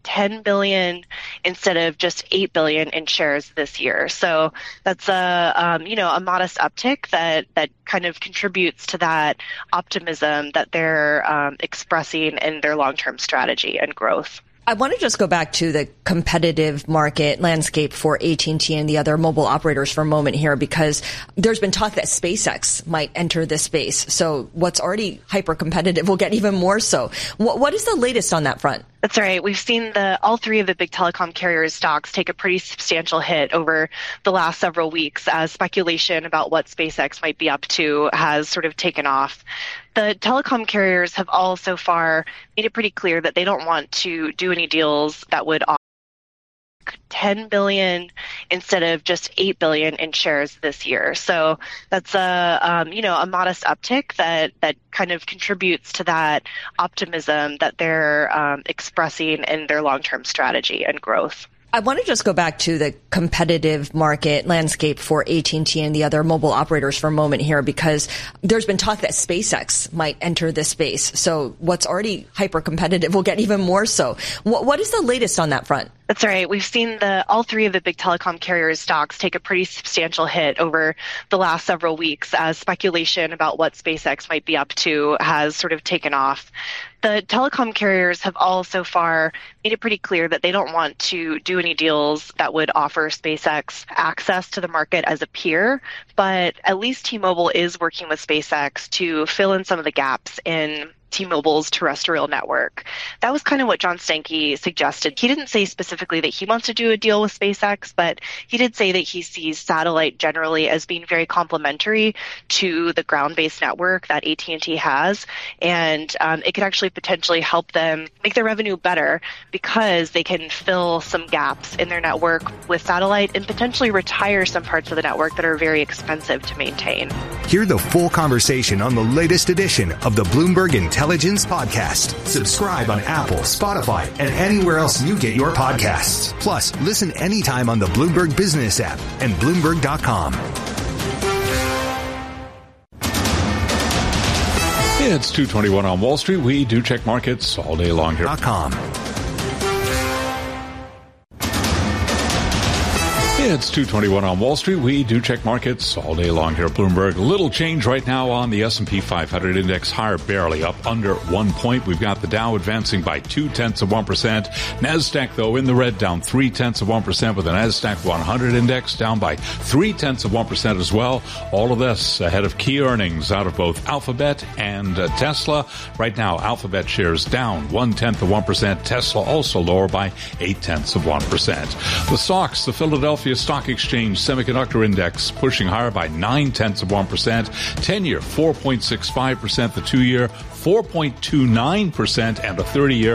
$10 billion instead of just $8 billion in shares this year. So that's a modest uptick that kind of contributes to that optimism that they're expressing in their long-term strategy and growth. I want to just go back to the competitive market landscape for AT&T and the other mobile operators for a moment here, because there's been talk that SpaceX might enter this space. So what's already hyper competitive will get even more so. What is the latest on that front? That's right. We've seen all three of the big telecom carriers stocks take a pretty substantial hit over the last several weeks as speculation about what SpaceX might be up to has sort of taken off. The telecom carriers have all so far made it pretty clear that they don't want to do any deals that would offer $10 billion instead of just $8 billion in shares this year. So that's a modest uptick that kind of contributes to that optimism that they're expressing in their long-term strategy and growth. I want to just go back to the competitive market landscape for AT&T and the other mobile operators for a moment here, because there's been talk that SpaceX might enter this space. So what's already hyper competitive will get even more so. What is the latest on that front? That's right. We've seen all three of the big telecom carriers stocks take a pretty substantial hit over the last several weeks as speculation about what SpaceX might be up to has sort of taken off. The telecom carriers have all so far made it pretty clear that they don't want to do any deals that would offer SpaceX access to the market as a peer, but at least T-Mobile is working with SpaceX to fill in some of the gaps in T-Mobile's terrestrial network. That was kind of what John Stankey suggested. He didn't say specifically that he wants to do a deal with SpaceX, but he did say that he sees satellite generally as being very complementary to the ground-based network that AT&T has, and it could actually potentially help them make their revenue better because they can fill some gaps in their network with satellite and potentially retire some parts of the network that are very expensive to maintain. Hear the full conversation on the latest edition of the Bloomberg Intelligence Podcast. Subscribe on Apple, Spotify, and anywhere else you get your podcasts. Plus, listen anytime on the Bloomberg Business app and Bloomberg.com. It's 2:21 on Wall Street. We do check markets all day long here. It's 2:21 on Wall Street. We do check markets all day long here at Bloomberg. Little change right now on the S&P 500 index, higher barely, up under 1 point. We've got the Dow advancing by 0.2%. NASDAQ, though, in the red, down 0.3%, with the NASDAQ 100 index down by 0.3% as well. All of this ahead of key earnings out of both Alphabet and Tesla. Right now, Alphabet shares down 0.1%. Tesla also lower by 0.8%. The stocks, the Philadelphia Stock Exchange Semiconductor Index pushing higher by 0.9%. 10-year 4.65%, the 2-year 4.29%, and a 30-year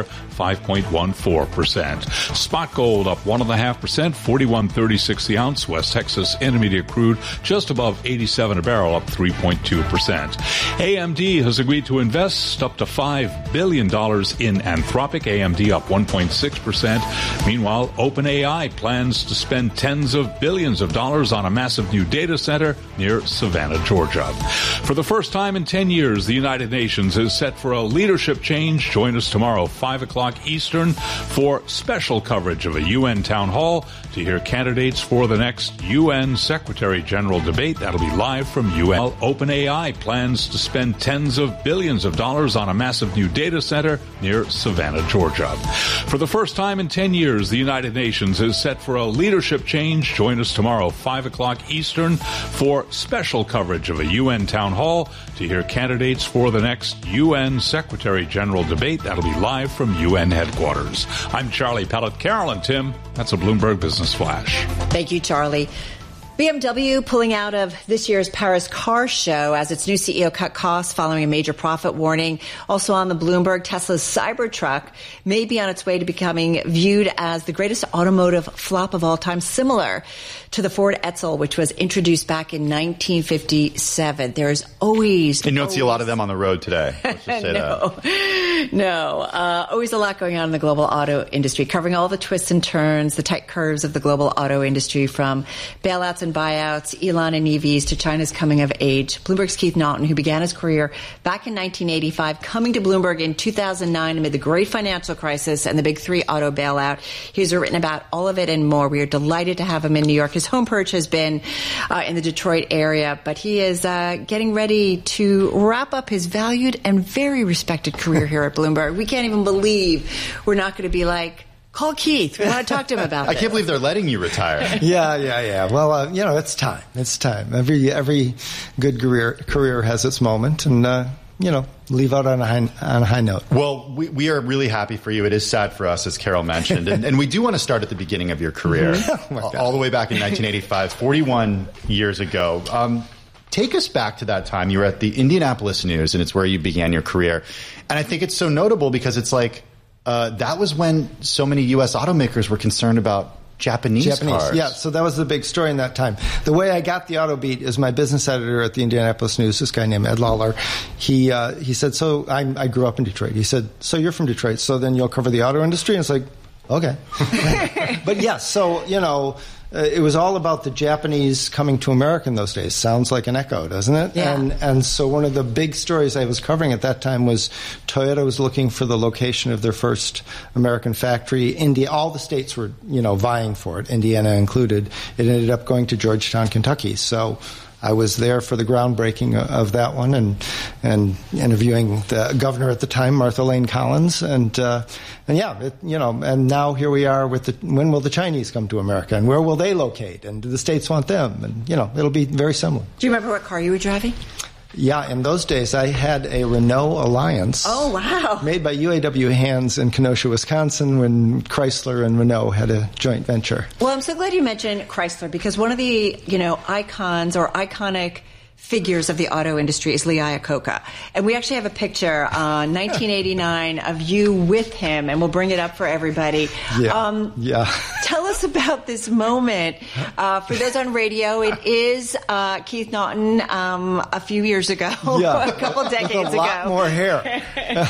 5.14%. Spot gold up 1.5%, $41.36 the ounce. West Texas Intermediate crude just above 87 a barrel, up 3.2%. AMD has agreed to invest up to $5 billion in Anthropic. AMD up 1.6%. Meanwhile, OpenAI plans to spend tens of billions of dollars on a massive new data center near Savannah, Georgia. For the first time in 10 years, the United Nations is set for a leadership change. Join us tomorrow, 5 o'clock Eastern, for special coverage of a UN town hall to hear candidates for the next UN Secretary General debate. That'll be live from UN. OpenAI plans to spend tens of billions of dollars on a massive new data center near Savannah, Georgia. For the first time in 10 years, the United Nations is set for a leadership change. Join us tomorrow, 5 o'clock Eastern, for special coverage of a UN town hall to hear candidates for the next UN Secretary General debate. That'll be live from UN headquarters. I'm Charlie Pellet. Carol and Tim, that's a Bloomberg Business Flash. Thank you, Charlie. BMW pulling out of this year's Paris Car Show as its new CEO cut costs following a major profit warning. Also on the Bloomberg, Tesla's Cybertruck may be on its way to becoming viewed as the greatest automotive flop of all time, similar to the Ford Edsel, which was introduced back in 1957. There's always... And you don't see a lot of them on the road today. Let's just say always a lot going on in the global auto industry, covering all the twists and turns, the tight curves of the global auto industry, from bailouts and and buyouts, Elon and EVs to China's coming of age. Bloomberg's Keith Naughton, who began his career back in 1985, coming to Bloomberg in 2009 amid the great financial crisis and the big three auto bailout. He's written about all of it and more. We are delighted to have him in New York. His home perch has been in the Detroit area, but he is getting ready to wrap up his valued and very respected career here at Bloomberg. We can't even believe we're not going to be like, call Keith. We want to talk to him about I this. can't believe they're letting you retire. Yeah. Well, it's time. It's time. Every good career has its moment, and leave out on a high note. Well, we are really happy for you. It is sad for us, as Carol mentioned, and we do want to start at the beginning of your career, all the way back in 1985, 41 years ago. Take us back to that time. You were at the Indianapolis News, and it's where you began your career. And I think it's so notable because it's like. That was when so many U.S. automakers were concerned about Japanese cars. Yeah, so that was the big story in that time. The way I got the auto beat is my business editor at the Indianapolis News, this guy named Ed Lawler. He said, so I grew up in Detroit. He said, so you're from Detroit, so then you'll cover the auto industry? And it's like, okay. But yes, so, it was all about the Japanese coming to America in those days. Sounds like an echo, doesn't it? Yeah. And so one of the big stories I was covering at that time was Toyota was looking for the location of their first American factory. All the states were, vying for it, Indiana included. It ended up going to Georgetown, Kentucky. So I was there for the groundbreaking of that one and interviewing the governor at the time, Martha Lane Collins. And now here we are with when will the Chinese come to America and where will they locate? And do the states want them? And, it'll be very similar. Do you remember what car you were driving? Yeah, in those days, I had a Renault Alliance. Oh, wow. Made by UAW hands in Kenosha, Wisconsin, when Chrysler and Renault had a joint venture. Well, I'm so glad you mentioned Chrysler because one of the, icons or iconic figures of the auto industry is Lee Iacocca. And we actually have a picture, 1989, of you with him, and we'll bring it up for everybody. Yeah. Tell us about this moment. For those on radio, it is Keith Naughton a few years ago, a couple decades ago. A lot more hair.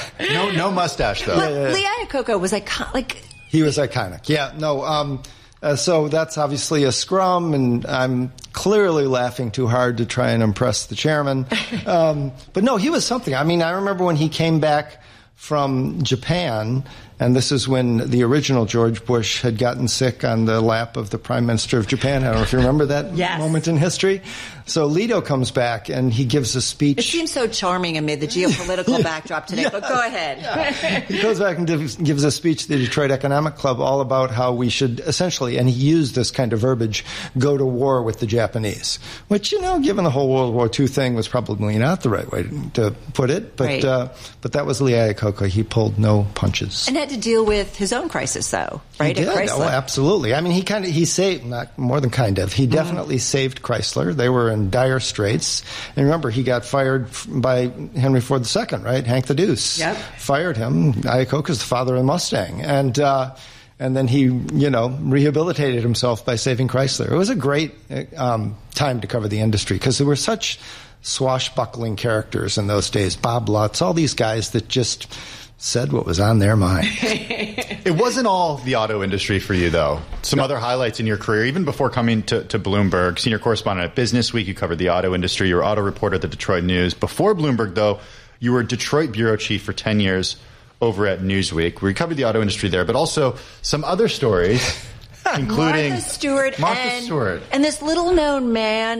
No mustache, though. But Lee Iacocca was iconic. He was iconic. Yeah, no. So that's obviously a scrum, and I'm clearly laughing too hard to try and impress the chairman. But no, he was something. I mean, I remember when he came back from Japan, and this is when the original George Bush had gotten sick on the lap of the Prime Minister of Japan. I don't know if you remember that moment in history. So Lido comes back, and he gives a speech. It seems so charming amid the geopolitical backdrop today, but go ahead. Yeah. He goes back and gives a speech to the Detroit Economic Club all about how we should essentially, and he used this kind of verbiage, go to war with the Japanese, which, given the whole World War II thing, was probably not the right way to put it. But that was Lee Iacocca. He pulled no punches. And had to deal with his own crisis, though, right? He did. Oh, absolutely. I mean, he saved, not more than kind of, he definitely saved Chrysler. They were in dire straits. And remember, he got fired by Henry Ford II, right? Hank the Deuce. Yep. Fired him. Iacocca's the father of the Mustang. And then he, rehabilitated himself by saving Chrysler. It was a great time to cover the industry because there were such swashbuckling characters in those days. Bob Lutz, all these guys that just said what was on their mind. It wasn't all the auto industry for you, though. Some other highlights in your career, even before coming to Bloomberg. Senior correspondent at Business Week, you covered the auto industry. You were auto reporter at the Detroit News. Before Bloomberg, though, you were Detroit bureau chief for 10 years over at Newsweek. We covered the auto industry there, but also some other stories, including Martha Stewart. And this little-known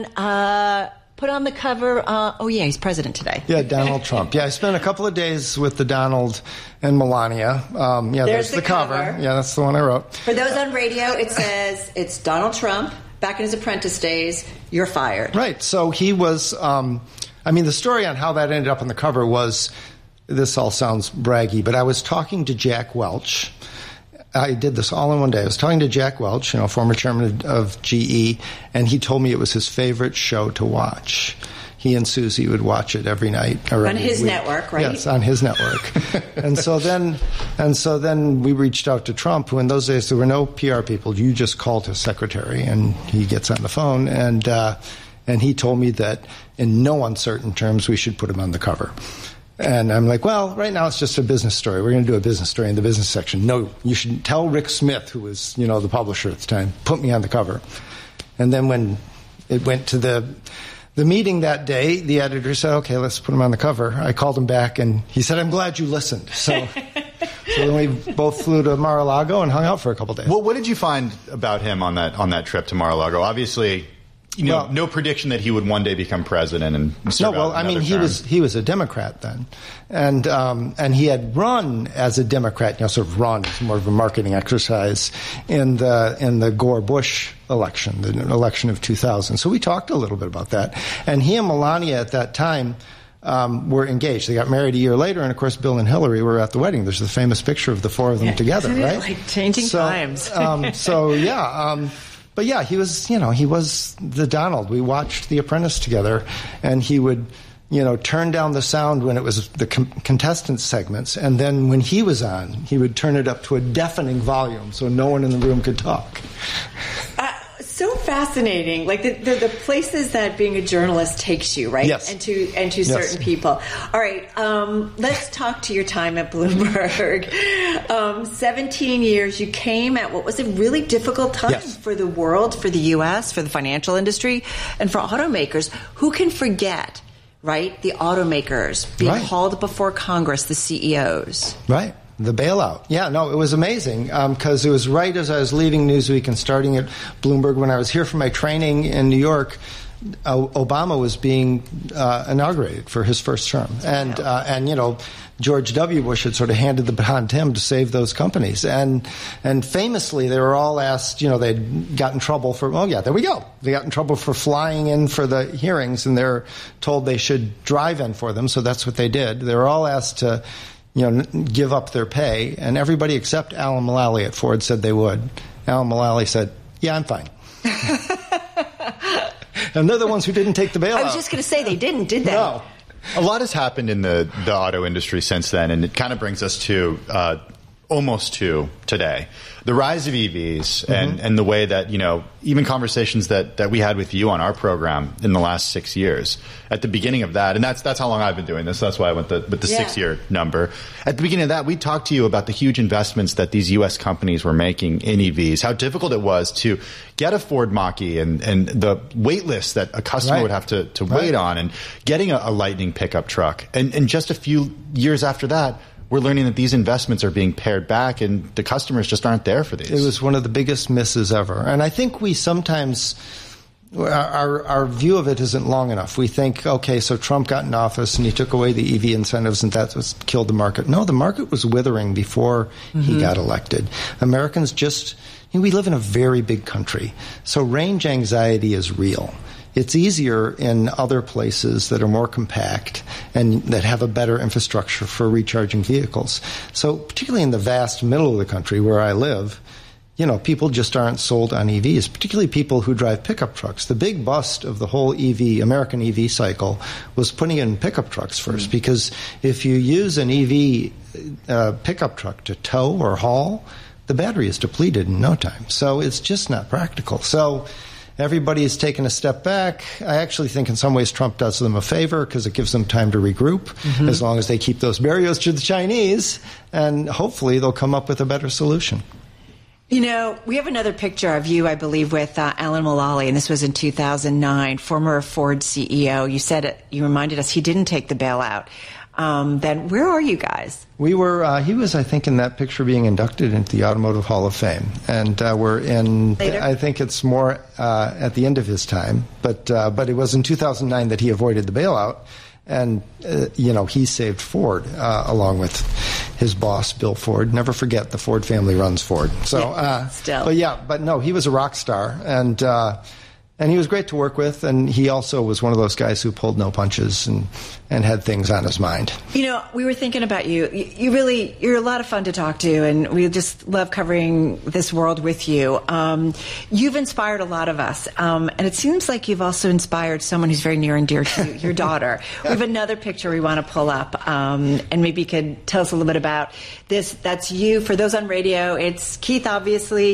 man put on the cover, he's president today. Yeah, Donald Trump. Yeah, I spent a couple of days with the Donald and Melania. There's the cover. Yeah, that's the one I wrote. For those on radio, it says it's Donald Trump, back in his apprentice days, you're fired. Right, so he was, the story on how that ended up on the cover was, this all sounds braggy, but I was talking to Jack Welch. I did this all in one day. I was talking to Jack Welch, former chairman of GE, and he told me it was his favorite show to watch. He and Susie would watch it every night. On his network, right? Yes, on his network. and so then we reached out to Trump, who in those days there were no PR people. You just called his secretary, and he gets on the phone, and he told me that in no uncertain terms we should put him on the cover. And I'm like, well, right now it's just a business story. We're going to do a business story in the business section. No, you should tell Rick Smith, who was, the publisher at the time, put me on the cover. And then when it went to the meeting that day. The editor said, okay, let's put him on the cover. I called him back, and he said, I'm glad you listened. So then we both flew to Mar-a-Lago and hung out for a couple days. Well, what did you find about him on that trip to Mar-a-Lago? Obviously, no prediction that he would one day become president and serve out another term. He was a Democrat then, and he had run as a Democrat. Sort of run, it's more of a marketing exercise in the Gore-Bush election, the election of 2000. So we talked a little bit about that, and he and Melania at that time were engaged. They got married a year later, and of course, Bill and Hillary were at the wedding. There's the famous picture of the four of them together, right? Like changing times. But yeah, he was the Donald. We watched The Apprentice together, and he would, turn down the sound when it was the contestant segments, and then when he was on, he would turn it up to a deafening volume so no one in the room could talk. So fascinating, like the places that being a journalist takes you, right? Yes. And to certain people. All right, let's talk to your time at Bloomberg. 17 years. You came at what was a really difficult time for the world, for the U.S., for the financial industry, and for automakers. Who can forget, right? The automakers being hauled before Congress, the CEOs. Right. The bailout. Yeah, no, it was amazing because it was right as I was leaving Newsweek and starting at Bloomberg. When I was here for my training in New York, Obama was being inaugurated for his first term. And George W. Bush had sort of handed the baton to him to save those companies. And famously, they were all asked, they'd got in trouble for, there we go. They got in trouble for flying in for the hearings, and they're told they should drive in for them, so that's what they did. They were all asked to give up their pay, and everybody except Alan Mulally at Ford said they would. Alan Mulally said, yeah, I'm fine. And they're the ones who didn't take the bailout. I was just going to say they didn't, did they? No. A lot has happened in the auto industry since then, and it kind of brings us to almost to today. The rise of EVs and the way that, even conversations that we had with you on our program in the last 6 years, at the beginning of that, and that's how long I've been doing this, that's why I went with the 6-year number. At the beginning of that, we talked to you about the huge investments that these U.S. companies were making in EVs, how difficult it was to get a Ford Mach-E and the wait list that a customer would have to wait on, and getting a Lightning pickup truck. And just a few years after that, we're learning that these investments are being pared back, and the customers just aren't there for these. It was one of the biggest misses ever. And I think we sometimes, our view of it isn't long enough. We think, okay, so Trump got in office and he took away the EV incentives, and that's what killed the market. No, the market was withering before he got elected. Americans we live in a very big country, so range anxiety is real. It's easier in other places that are more compact and that have a better infrastructure for recharging vehicles. So particularly in the vast middle of the country where I live, people just aren't sold on EVs, particularly people who drive pickup trucks. The big bust of the whole American EV cycle was putting in pickup trucks first, because if you use an EV pickup truck to tow or haul, the battery is depleted in no time. So it's just not practical. So everybody has taken a step back. I actually think in some ways Trump does them a favor because it gives them time to regroup, as long as they keep those barriers to the Chinese, and hopefully they'll come up with a better solution. We have another picture of you, I believe, with Alan Mulally, and this was in 2009, former Ford CEO. You reminded us he didn't take the bailout. Then where are you guys? We were, he was, I think, in that picture being inducted into the Automotive Hall of Fame. And we're in, later? I think it's more at the end of his time. But it was in 2009 that he avoided the bailout. And, he saved Ford along with his boss, Bill Ford. Never forget the Ford family runs Ford. So, still. But no, he was a rock star. And he was great to work with, and he also was one of those guys who pulled no punches and had things on his mind. We were thinking about you. You're a lot of fun to talk to, and we just love covering this world with you. You've inspired a lot of us, and it seems like you've also inspired someone who's very near and dear to you, your daughter. We have another picture we want to pull up, and maybe you could tell us a little bit about this. That's you. For those on radio, it's Keith, obviously,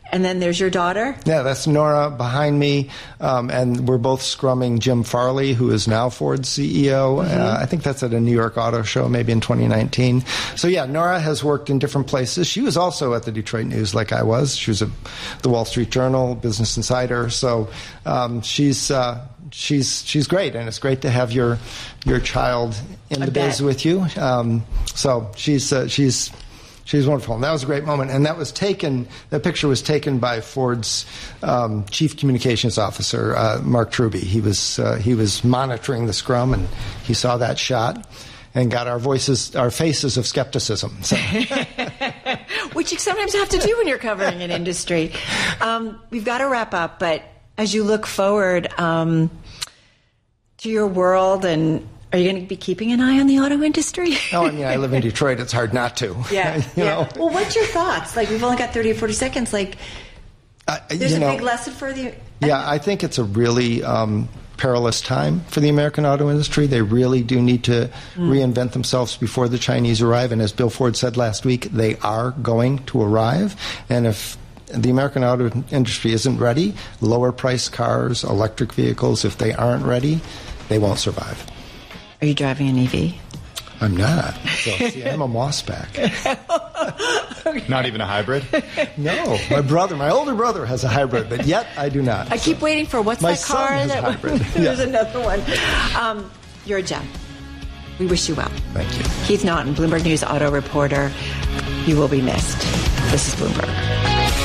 And then there's your daughter? Yeah, that's Nora behind me. And we're both scrumming Jim Farley, who is now Ford's CEO. I think that's at a New York Auto Show, maybe in 2019. So, yeah, Nora has worked in different places. She was also at the Detroit News like I was. She was at the Wall Street Journal, Business Insider. So she's great, and it's great to have your child in the biz with you. So she's wonderful. And that was a great moment. And that picture was taken by Ford's chief communications officer, Mark Truby. He was monitoring the scrum, and he saw that shot and got our faces of skepticism. So. Which you sometimes have to do when you're covering an industry. We've got to wrap up, but as you look forward to your world, and are you going to be keeping an eye on the auto industry? Oh, I mean, I live in Detroit. It's hard not to. Yeah. you know? Well, what's your thoughts? Like, we've only got 30 or 40 seconds. Like, there's a big lesson for the... Yeah, I think it's a really perilous time for the American auto industry. They really do need to reinvent themselves before the Chinese arrive. And as Bill Ford said last week, they are going to arrive. And if the American auto industry isn't ready, lower-priced cars, electric vehicles, if they aren't ready, they won't survive. Are you driving an EV? I'm not. So, see, I'm a mossback. Not even a hybrid? No. My older brother has a hybrid, but yet I do not. I keep waiting for what's that car? My son has a hybrid. There's another one. You're a gem. We wish you well. Thank you. Keith Naughton, Bloomberg News auto reporter. You will be missed. This is Bloomberg.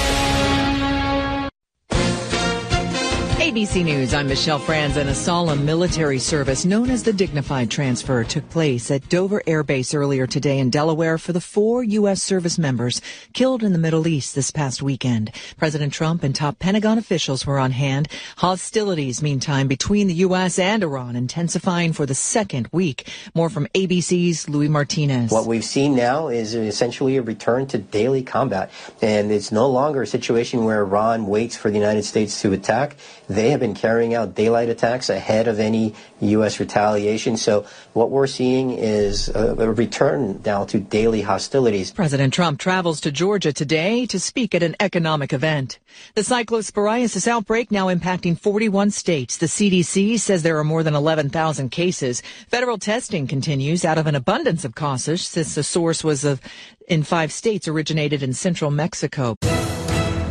ABC News, I'm Michelle Franz, and a solemn military service known as the Dignified Transfer took place at Dover Air Base earlier today in Delaware for the 4 U.S. service members killed in the Middle East this past weekend. President Trump and top Pentagon officials were on hand. Hostilities, meantime, between the U.S. and Iran intensifying for the second week. More from ABC's Louis Martinez. What we've seen now is essentially a return to daily combat, and it's no longer a situation where Iran waits for the United States to attack. They have been carrying out daylight attacks ahead of any U.S. retaliation. So what we're seeing is a return now to daily hostilities. President Trump travels to Georgia today to speak at an economic event. The cyclosporiasis outbreak now impacting 41 states. The CDC says there are more than 11,000 cases. Federal testing continues out of an abundance of caution since the source was in 5 states originated in central Mexico.